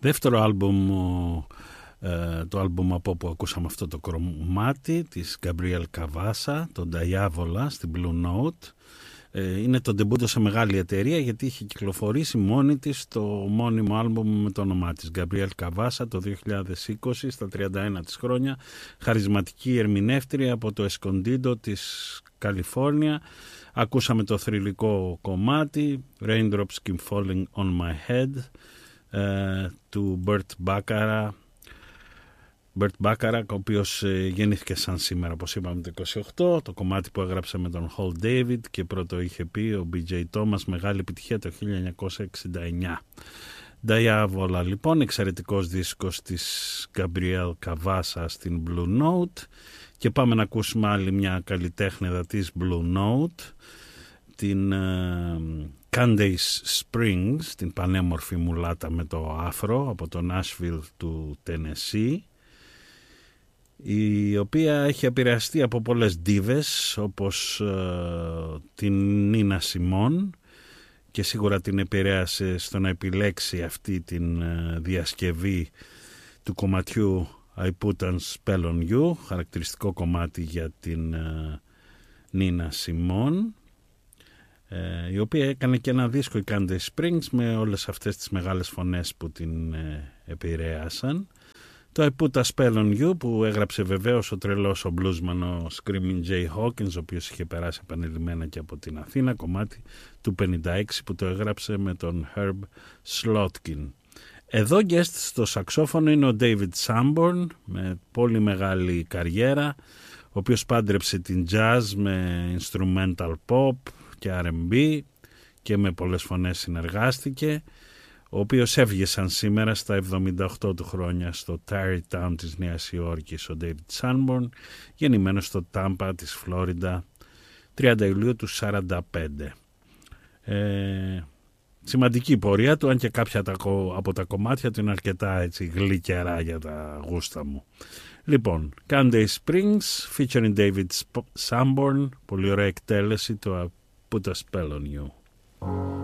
Δεύτερο άλμπουμ, το άλμπουμ από όπου ακούσαμε αυτό το κομμάτι της Gabriel Cavassa, το Diavola στην Blue Note. Είναι το ντεμπούτο σε μεγάλη εταιρεία, γιατί είχε κυκλοφορήσει μόνη της το μόνιμο άλμπουμ με το όνομά της, Gabriel Cavassa, το 2020 στα 31 της χρόνια, χαρισματική ερμηνεύτρια από το Escondido της Καλιφόρνια. Ακούσαμε το θρυλικό κομμάτι Raindrops Keep Falling on My Head του Burt Bacharach, ο οποίος γεννήθηκε σαν σήμερα, όπως είπαμε, το 28. Το κομμάτι που έγραψε με τον Hall David και πρώτο είχε πει ο B.J. Thomas, μεγάλη επιτυχία το 1969. Diavola λοιπόν, εξαιρετικός δίσκος της Gabriel Cavassa στην Blue Note. Και πάμε να ακούσουμε άλλη μια καλλιτέχνηδα της Blue Note, την Candace Springs, την πανέμορφη μουλάτα με το άφρο από το Nashville του Tennessee, η οποία έχει επηρεαστεί από πολλές ντίβες όπως την Νίνα Σιμών, και σίγουρα την επηρέασε στο να επιλέξει αυτή την διασκευή του κομματιού I Put a Spell on You, χαρακτηριστικό κομμάτι για την Νίνα Σιμών, η οποία έκανε και ένα δίσκο, η Candace Springs, με όλες αυτές τις μεγάλες φωνές που την επηρέασαν. Το I Put a Spell on You που έγραψε βεβαίως ο τρελός ο bluesman ο Screaming Jay Hawkins, ο οποίος είχε περάσει επανειλημμένα και από την Αθήνα, κομμάτι του 56 που το έγραψε με τον Herb Slotkin. Εδώ guest στο σαξόφωνο είναι ο David Sanborn, με πολύ μεγάλη καριέρα, ο οποίος πάντρεψε την jazz με instrumental pop και R&B και με πολλές φωνές συνεργάστηκε, ο οποίος έβγε σαν σήμερα στα 78 του χρόνια στο Tarrytown της Νέας Υόρκης, ο David Sanborn, γεννημένος στο Τάμπα της Φλόριντα 30 Ιουλίου του 45. Σημαντική πορεία του, αν και κάποια από τα κομμάτια του είναι αρκετά έτσι γλυκερά για τα γούστα μου. Λοιπόν, Candace Springs featuring David Sanborn, πολύ ωραία εκτέλεση, το Put a Spell on You.